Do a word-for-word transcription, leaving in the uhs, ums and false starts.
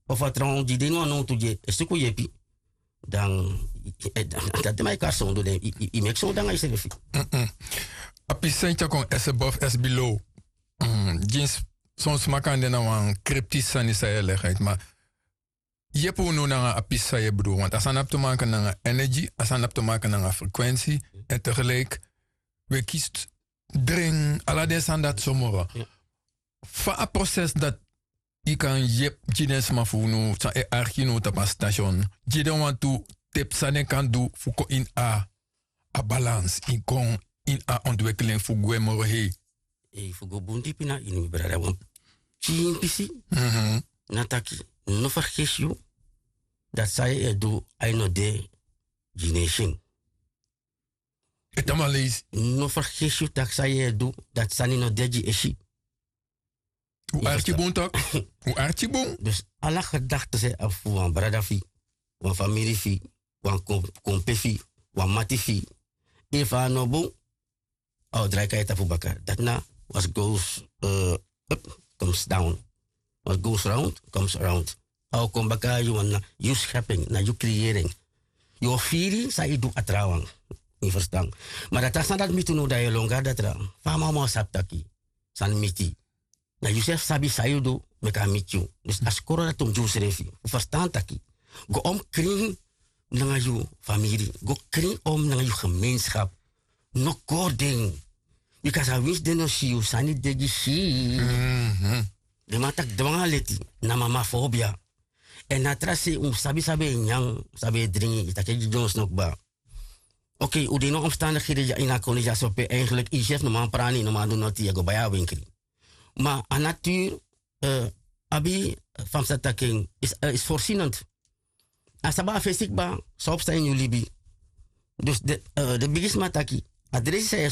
of wat trouwens die dingen nou toe je is ook je dan dat de mij kar zo doen i i mek zo dan is er fi apisentja kon as above as below jeans soms makande na wan cryptisch sanisa legheid maar je hebt nu naar apisa je bedoel want als aan hebt te maken naar energy als aan hebt te maken naar frequentie en tegelijk we kiest dring ala des aan dat somora va een proces dat je kan je jenes maar voor nu sa e archino tapa station je don't want to tip sane kan do fuko in a a balance in kon in a ontwikkeling voor gwemoro he e fugo bundi pina in mi brada wan chin pisi nataki no vergis je dat zij er do I know de generation het allemaal is no vergis je dat zij er do dat zij no de generation hoe archibon toch hoe archibon dus alle gedachten zijn af van brada fi van familie fi van kompe fi van mati fi even no bo oh draai kai tapu baka dat na was goes uh, up comes down what goes round comes around how kom baka you wanna you schepping na you creating your feeling sai do atrawang你verstaan maar dat is dat mitu no da longa dat ra fama mo saptaki san miti na Yusef sabi sayo do meka mitju dus askoro dat om jus refi verstaan taki go om kring na you familie go kring om na you gemeenschap no cording because I wish they no see you sani degi si de matak dwanga leti na mama phobia en na trase um sabi sabi nyang sabi dringi itake jones nok ba oké okay, udino omstandigheden ja ina kon ja so pe eigenlijk Yusef no man prani no man do not go baya winkri maar a natuur uh, abi van sataking is uh, is voorzienend asaba fesikba so opstaan jullie bi dus de uh, de biggest mataki adres